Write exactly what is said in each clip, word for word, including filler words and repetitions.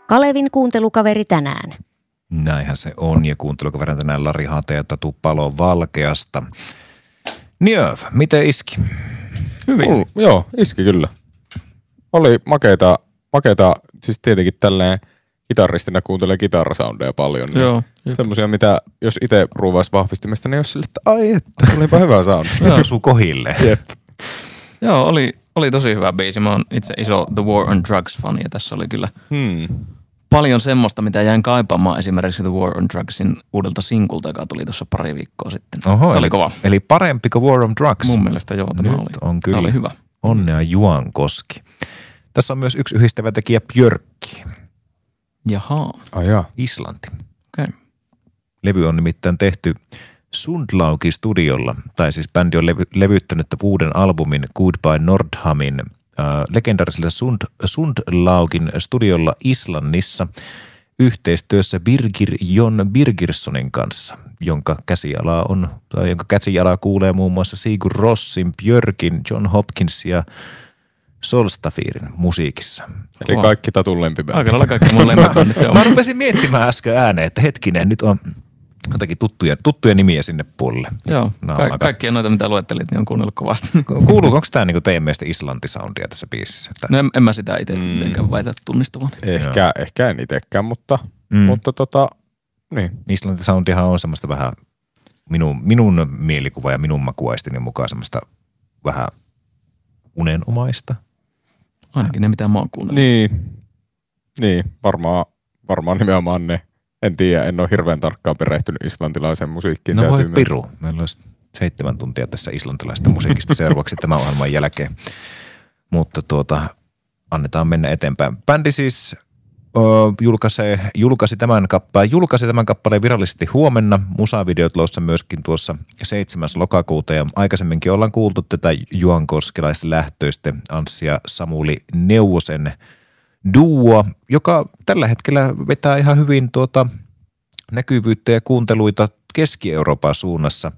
Kalevin kuuntelukaveri tänään. Näinhän se on, ja kuuntelukaverin tänään Lari Hate ja Tatu Palo Valkeasta. Njöv, miten iski? Hyvin. Ull, joo, iski kyllä. Oli makeita, makeita, siis tietenkin tälleen kitaristina kuuntelee kitarasoundeja paljon. Niin joo. Semmoisia, mitä jos itse ruuvaisi vahvistimesta, niin jos sille, että ai että, tulipa hyvä sound. Nyt osuu kohille. Jep. Joo, oli, oli tosi hyvä biisi. Mä oon itse iso The War on Drugs-fani ja tässä oli kyllä Hmm. paljon semmoista, mitä jäin kaipaamaan esimerkiksi The War on Drugsin uudelta sinkulta, joka tuli tuossa pari viikkoa sitten. Oho, tämä eli, oli kova. Eli parempi kuin War on Drugs. Mun mielestä joo, tämä Nyt oli, on kyllä. tämä oli hyvä. Onnea Juankoski. Tässä on myös yksi yhdistävä tekijä Björkki. Jaha. Ai jaa. Islanti. Okei. Okay. Levy on nimittäin tehty Sundlaugi studiolla, tai siis bändi on levy, levyttänyt uuden albumin Goodbye Nordhamin äh, legendaarisella Sund, Sundlaugin studiolla Islannissa yhteistyössä Birgir Jon Birgirssonin kanssa, jonka käsiala on, tai jonka käsiala kuulee muun muassa Sigur Rossin, Björkin, John Hopkins ja Solstafirin musiikissa. Eli wow. Kaikki Tatun lempibändit. Aika lailla kaikki mun lempibändit. Mä rupesin miettimään äsken ääneen, että hetkinen, nyt on jotakin tuttuja, tuttuja nimiä sinne puolelle. Joo, Ka- kaikkia noita mitä luettelit, niin on kuunnellut kovasti. Kuuluuko, onko tämä niinku teidän mielestä Islanti-soundia tässä biisissä? No en, en mä sitä itse mitenkään mm. väitä tunnistavan. Ehkä, ehkä en itsekään, mutta, mm. mutta tota, niin. Islanti-soundihan on semmoista vähän minun, minun mielikuva ja minun makuaistini mukaan semmoista vähän unenomaista. Ainakin ne, mitä mä oon kuunnellut. Niin, niin varmaan, varmaan nimenomaan ne. En tiedä, en ole hirveän tarkkaan perehtynyt islantilaisen musiikkiin. No voi piru. Meillä olisi seitsemän tuntia tässä islantilaisesta musiikista seuraavaksi tämän ohjelman jälkeen. Mutta tuota, annetaan mennä eteenpäin. Bändi siis ö, julkaisi, julkaisi, tämän kappaleen, julkaisi tämän kappaleen virallisesti huomenna. Musavideot loussa myöskin tuossa seitsemäs lokakuuta. Ja aikaisemminkin ollaan kuultu tätä juankoskelaislähtöistä Anssi ja Samuli Neuvosen duo, joka tällä hetkellä vetää ihan hyvin tuota näkyvyyttä ja kuunteluita Keski-Euroopan suunnassa.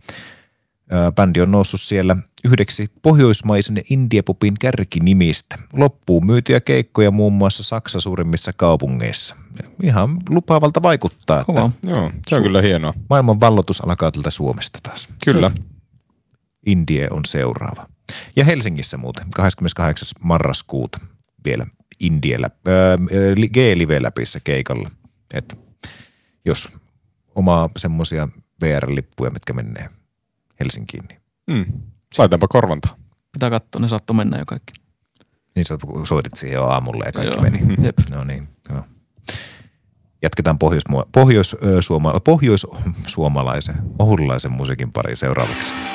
Bändi on noussut siellä yhdeksi pohjoismaisen indiepopin kärkinimistä. Loppuun myytyjä keikkoja muun muassa Saksan suurimmissa kaupungeissa. Ihan lupaavalta vaikuttaa. Kova. Että joo, se on kyllä hienoa. Maailman valloitus alkaa tältä Suomesta taas. Kyllä. Indie on seuraava. Ja Helsingissä muuten kahdeskymmeneskahdeksas marraskuuta vielä Indiellä, G-live-läpissä keikalla, että jos omaa semmoisia V R-lippuja, mitkä menee Helsinkiin, niin mm. laitaanpa korvantaa. Pitää katsoa, ne saattoi mennä jo kaikki. Niin sä soitit siihen jo aamulle ja kaikki joo. meni. Jep. No niin, joo. Jatketaan pohjois, pohjois, suomala, pohjois-suomalaisen, ohulalaisen musiikin pariin seuraavaksi.